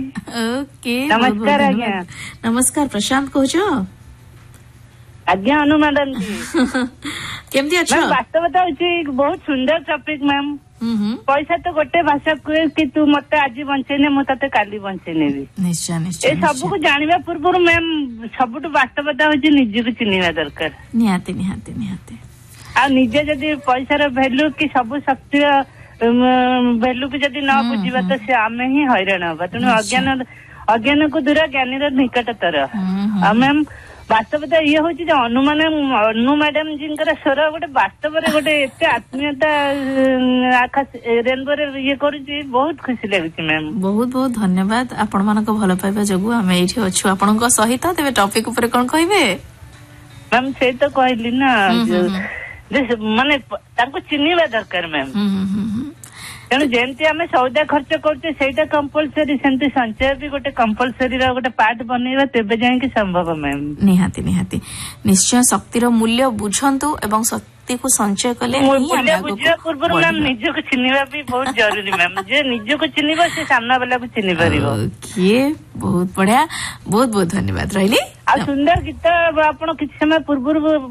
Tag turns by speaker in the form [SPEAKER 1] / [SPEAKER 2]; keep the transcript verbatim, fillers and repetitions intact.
[SPEAKER 1] okay
[SPEAKER 2] नमस्कार आज्ञा
[SPEAKER 1] नमस्कार प्रशांत कहूछ
[SPEAKER 2] आज्ञा अनु मैडम जी
[SPEAKER 1] केमती अच्छा
[SPEAKER 2] वास्तवता हूँ बहुत सुंदर टॉपिक मैम पैसा तो गोटे भाषा कहे कि तू मत आज बंचेने मुझे काली बंचेने
[SPEAKER 1] निश्चय निश्चय
[SPEAKER 2] ए सब को जानवा पूर्व मैम सबुठ वास्तवता हूँ निज को चिन्हवा दरकार
[SPEAKER 1] निहाती निहाती निहाती
[SPEAKER 2] आ निजे जदि पैसार भैल्यू कि सब शक्ति भैल्यू को जदि न बुझा तो से आम ही हैरान हवा तेणु अज्ञान अज्ञान को दूर ज्ञानी निकटतर आ मैम वास्तवता ये हूँ अनुमान अनु मैडम जी स्वर गोटे वास्तव गोटे एत आत्मीयता आकाश रेनबो ये करुच्ची बहुत खुशी लगुच मैम
[SPEAKER 1] बहुत बहुत धन्यवाद आपण मान भल पाइबा जगु आम ये अच्छु आपण सहित तेज टॉपिक उपर कौन कहे
[SPEAKER 2] मैम से तो कहली ना माने चिन्हवा दरकार मैम तेणु जमी आम सौदा खर्च करते से कंपलसरी सेमती संचय भी गोटे कंपलसरी गोटे पार्ट बनैबा तेबे जाए संभव मैम
[SPEAKER 1] निहाती निहाती निश्चय शक्तिर मूल्य बुझंतु एवं शक्ति को संचय कले
[SPEAKER 2] मूल्य बुझा पूर्व मैम निज को चिन्हवा भी बहुत जरूरी मैम जे निज को चिन्ह से सामना वाला को चिन्ह पारिबो
[SPEAKER 1] किए बहुत बढ़िया बहुत बहुत धन्यवाद रही
[SPEAKER 2] आ सुंदर गीत आपण किछ समय पूर्व